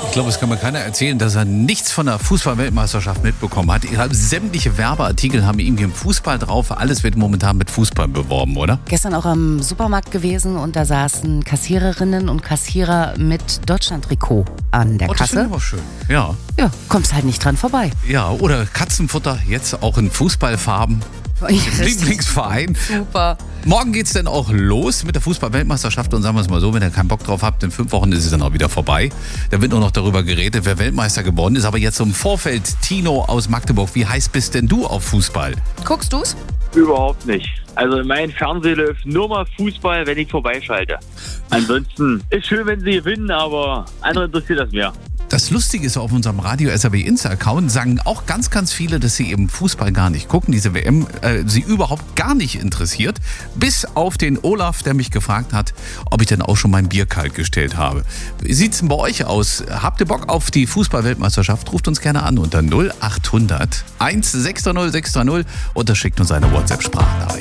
Ich glaube, es kann mir keiner erzählen, dass er nichts von der Fußball-Weltmeisterschaft mitbekommen hat. Sämtliche Werbeartikel haben irgendwie im Fußball drauf. Alles wird momentan mit Fußball beworben, oder? Gestern auch am Supermarkt gewesen und da saßen Kassiererinnen und Kassierer mit Deutschland-Trikot an der Das Kasse. finde ich aber schön. Ja. Ja, kommst halt nicht dran vorbei. Ja, oder Katzenfutter, jetzt auch in Fußballfarben. Lieblingsverein. Super. Morgen geht's dann auch los mit der Fußball-Weltmeisterschaft und sagen wir es mal so, wenn ihr keinen Bock drauf habt, in 5 Wochen ist es dann auch wieder vorbei. Da wird nur noch darüber geredet, wer Weltmeister geworden ist. Aber jetzt so im Vorfeld, Tino aus Magdeburg, wie heiß bist denn du auf Fußball? Guckst du's? Überhaupt nicht. Also mein Fernseher läuft nur mal Fußball, wenn ich vorbeischalte. Ansonsten ist schön, wenn sie gewinnen, aber andere interessiert das mehr. Das Lustige ist, auf unserem Radio SRW Insta-Account sagen auch ganz, ganz viele, dass sie eben Fußball gar nicht gucken, diese WM sie überhaupt gar nicht interessiert. Bis auf den Olaf, der mich gefragt hat, ob ich denn auch schon mein Bier kalt gestellt habe. Wie sieht's denn bei euch aus? Habt ihr Bock auf die Fußball-Weltmeisterschaft? Ruft uns gerne an unter 0800 1630 630 oder schickt uns eine WhatsApp-Sprachnachricht.